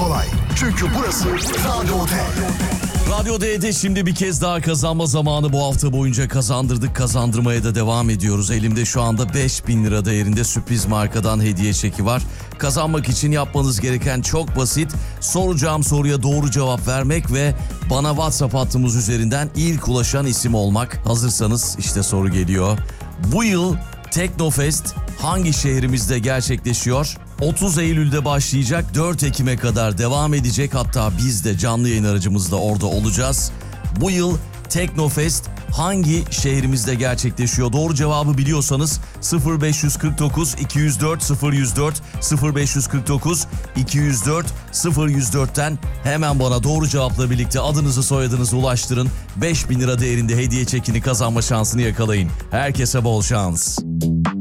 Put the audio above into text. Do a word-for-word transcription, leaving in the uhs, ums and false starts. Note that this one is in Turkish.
kolay. Çünkü burası Radyo D. Radyo D'de şimdi bir kez daha kazanma zamanı. Bu hafta boyunca kazandırdık, kazandırmaya da devam ediyoruz. Elimde şu anda beş bin lira değerinde sürpriz markadan hediye çeki var. Kazanmak için yapmanız gereken çok basit. Soracağım soruya doğru cevap vermek ve bana WhatsApp hattımız üzerinden ilk ulaşan isim olmak. Hazırsanız işte soru geliyor. Bu yıl Teknofest hangi şehrimizde gerçekleşiyor? otuz Eylül'de başlayacak, dört Ekim'e kadar devam edecek. Hatta biz de canlı yayın aracımızda orada olacağız. Bu yıl Teknofest hangi şehrimizde gerçekleşiyor? Doğru cevabı biliyorsanız sıfır beş kırk dokuz iki yüz dört sıfır yüz dört sıfır beş kırk dokuz iki yüz dört sıfır yüz dört'ten hemen bana doğru cevapla birlikte adınızı soyadınızı ulaştırın. beş bin lira değerinde hediye çekini kazanma şansını yakalayın. Herkese bol şans.